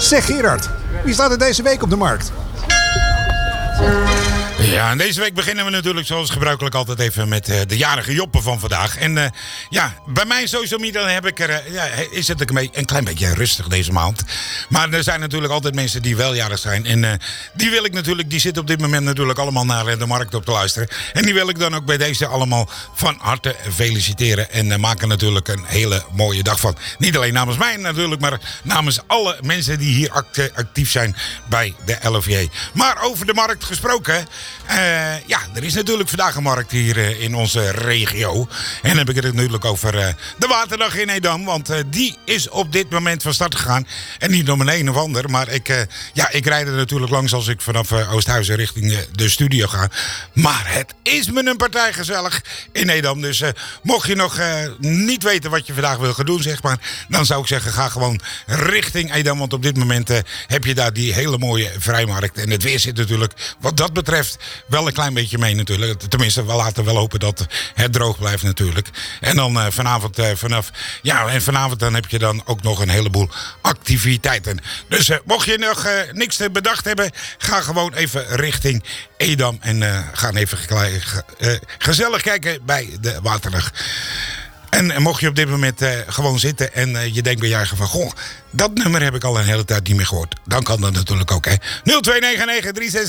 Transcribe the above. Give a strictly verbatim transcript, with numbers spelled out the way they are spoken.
Zeg Gerard, wie staat er deze week op de markt? Ja, en deze week beginnen we natuurlijk zoals gebruikelijk altijd even met uh, de jarige Joppen van vandaag. En uh, ja, bij mijn social media heb ik er, uh, ja, is het een, een klein beetje rustig deze maand. Maar er zijn natuurlijk altijd mensen die wel jarig zijn. En uh, die wil ik natuurlijk, die zitten op dit moment natuurlijk allemaal naar uh, de markt op te luisteren. En die wil ik dan ook bij deze allemaal van harte feliciteren. En uh, maken natuurlijk een hele mooie dag van. Niet alleen namens mij natuurlijk, maar namens alle mensen die hier act- actief zijn bij de L V J. Maar over de markt gesproken... Uh, ja, er is natuurlijk vandaag een markt hier uh, in onze regio. En dan heb ik het natuurlijk over uh, de Waterdag in Edam. Want uh, die is op dit moment van start gegaan. En niet door mijn een of ander. Maar ik, uh, ja, ik rijd er natuurlijk langs als ik vanaf uh, Oosthuizen richting uh, de studio ga. Maar het is me een partij gezellig in Edam. Dus uh, mocht je nog uh, niet weten wat je vandaag wil gaan doen, zeg maar. Dan zou ik zeggen, ga gewoon richting Edam. Want op dit moment uh, heb je daar die hele mooie vrijmarkt. En het weer zit natuurlijk wat dat betreft wel een klein beetje mee natuurlijk. Tenminste, we laten wel hopen dat het droog blijft natuurlijk. En dan uh, vanavond uh, vanaf... Ja, en vanavond dan heb je dan ook nog een heleboel activiteiten. Dus uh, mocht je nog uh, niks te bedacht hebben, ga gewoon even richting Edam. En uh, ga even ge- uh, gezellig kijken bij de Waterdag. En, en mocht je op dit moment uh, gewoon zitten en uh, je denkt bij je eigen van... Goh, dat nummer heb ik al een hele tijd niet meer gehoord. Dan kan dat natuurlijk ook, hè. nul twee negen negen drie zes